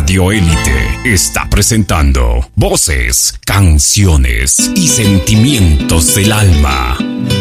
Radio Élite está presentando voces, canciones y sentimientos del alma.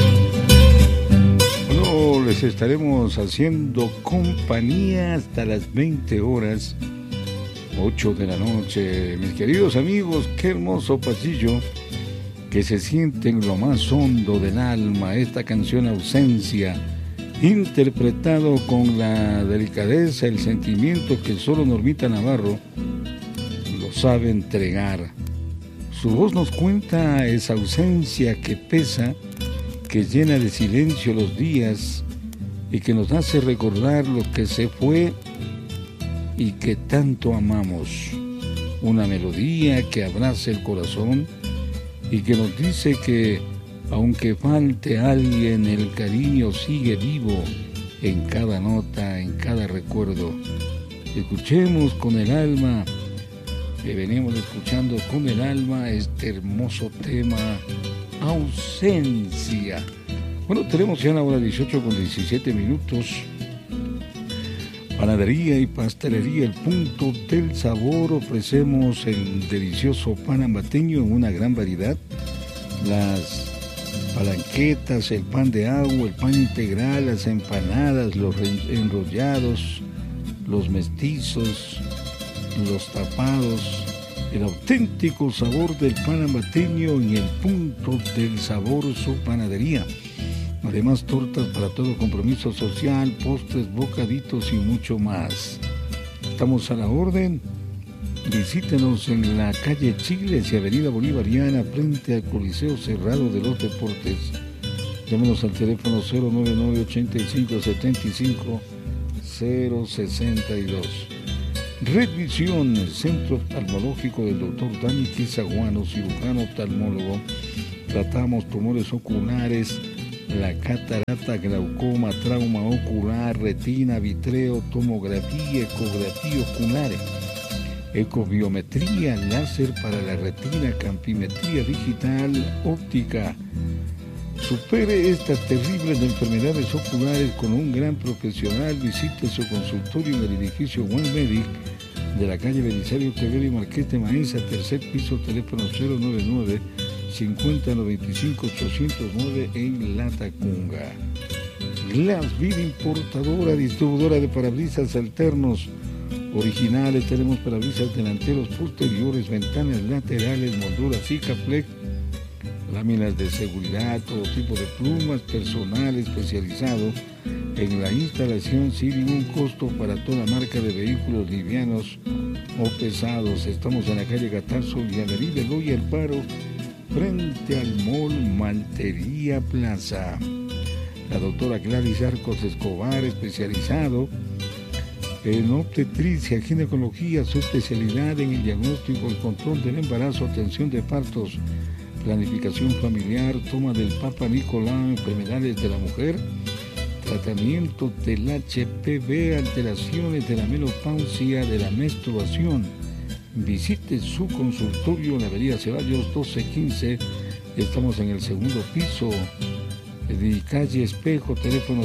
Bueno, les estaremos haciendo compañía hasta las 20 horas, 8 de la noche. Mis queridos amigos, qué hermoso pasillo que se siente en lo más hondo del alma. Esta canción Ausencia, interpretado con la delicadeza, el sentimiento que solo Normita Navarro lo sabe entregar. Su voz nos cuenta esa ausencia que pesa, que llena de silencio los días y que nos hace recordar lo que se fue y que tanto amamos. Una melodía que abraza el corazón y que nos dice que aunque falte alguien, el cariño sigue vivo en cada nota, en cada recuerdo. Escuchemos con el alma, que venimos escuchando con el alma este hermoso tema, Ausencia. Bueno, tenemos ya la hora 18:17. Panadería y pastelería El Punto del Sabor. Ofrecemos el delicioso pan ambateño en una gran variedad. Las palanquetas, el pan de agua, el pan integral, las empanadas, los enrollados, los mestizos, los tapados, el auténtico sabor del pan ambateño en El Punto del Sabor, su panadería. Además, tortas para todo compromiso social, postres, bocaditos y mucho más. Estamos a la orden. Visítenos en la calle Chiles y Avenida Bolivariana, frente al Coliseo Cerrado de los Deportes. Llámenos al teléfono 099-8575-062. Red Visión, el centro oftalmológico del doctor Dani Tizaguano, cirujano oftalmólogo. Tratamos tumores oculares, la catarata, glaucoma, trauma ocular, retina, vitreo, tomografía, ecografía oculares. Ecobiometría, láser para la retina, campimetría digital, óptica. Supere estas terribles enfermedades oculares con un gran profesional. Visite su consultorio en el edificio One Medic de la calle Belisario Tevero y Marqués de Maíza, tercer piso, teléfono 099-5095-809 en La Tacunga. Glass Vida Importadora, distribuidora de parabrisas alternos originales. Tenemos parabrisas delanteros, posteriores, ventanas laterales, molduras Sikaflex, láminas de seguridad, todo tipo de plumas, personal especializado en la instalación sin ningún costo para toda marca de vehículos livianos o pesados. Estamos en la calle Gatarzo y Avenida Eloy Alfaro, frente al Mall Maltería Plaza. La doctora Gladys Arcos Escobar, especializado en obstetricia, ginecología, su especialidad en el diagnóstico y control del embarazo, atención de partos, planificación familiar, toma del Papa Nicolau, enfermedades de la mujer, tratamiento del HPV, alteraciones de la menopausia, de la menstruación. Visite su consultorio en la avenida Ceballos 1215. Estamos en el segundo piso de calle Espejo, teléfono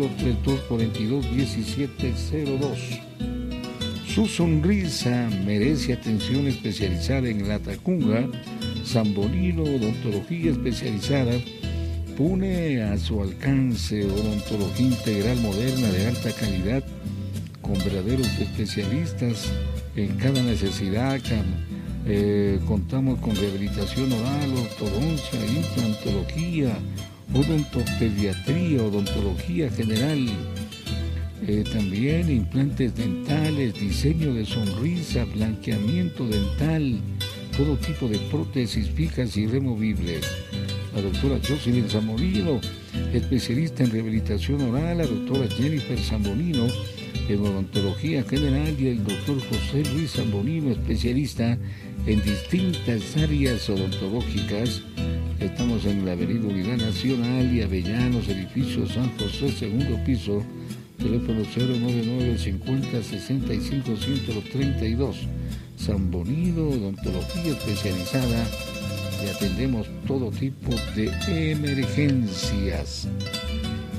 03242-1702. Su sonrisa merece atención especializada en La Tacunga. Sambolino, odontología especializada, pone a su alcance odontología integral moderna de alta calidad, con verdaderos especialistas en cada necesidad. Contamos con rehabilitación oral, ortodoncia, implantología, odontopediatría, odontología general, también implantes dentales, diseño de sonrisa, blanqueamiento dental, todo tipo de prótesis fijas y removibles. La doctora Jocelyn Zamorino, especialista en rehabilitación oral, la doctora Jennifer Zamorino en odontología general y el doctor José Luis Zamorino, especialista en distintas áreas odontológicas. Estamos en la avenida Unidad Nacional y Avellanos, edificio San José, segundo piso, teléfono 099-50-65-132. Zamorino, odontología especializada, y atendemos todo tipo de emergencias.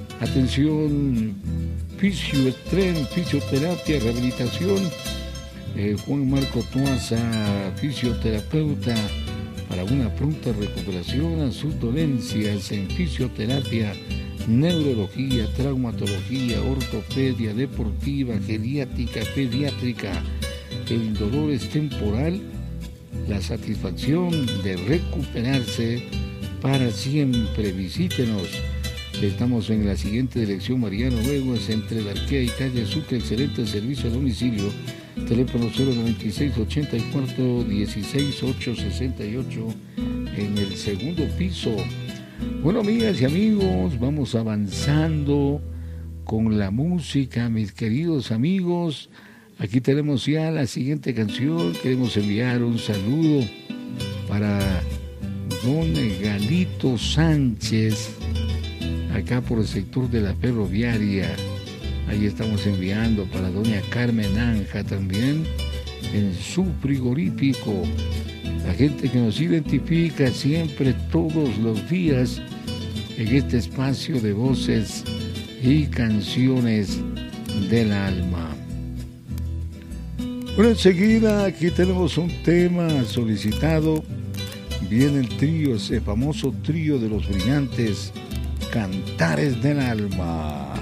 Atención, fisioterapia, rehabilitación, Juan Marco Tuaza, fisioterapeuta, para una pronta recuperación a sus dolencias en fisioterapia, neurología, traumatología, ortopedia, deportiva, geriátrica, pediátrica. El dolor es temporal, la satisfacción de recuperarse para siempre. Visítenos. Estamos en la siguiente dirección: Mariano Vegas, entre la Arquea y calle Sucre. Excelente servicio a domicilio. Teléfono 096-84 16 868 en el segundo piso. Bueno, amigas y amigos, vamos avanzando con la música, mis queridos amigos. Aquí tenemos ya la siguiente canción. Queremos enviar un saludo para don Galito Sánchez, acá por el sector de la Ferroviaria. Ahí estamos enviando para doña Carmen Anja también en su frigorífico. La gente que nos identifica siempre, todos los días, en este espacio de voces y canciones del alma. Bueno, enseguida aquí tenemos un tema solicitado. Viene el trío, ese famoso trío de los brillantes, Cantares del Alma.